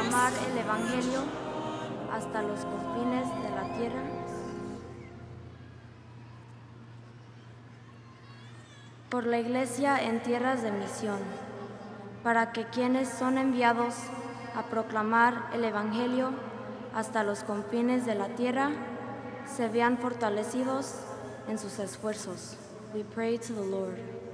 proclamar el Evangelio hasta los confines de la tierra. Por la Iglesia en tierras de misión, para que quienes son enviados a proclamar el Evangelio hasta los confines de la tierra se vean fortalecidos en sus esfuerzos. We pray to the Lord.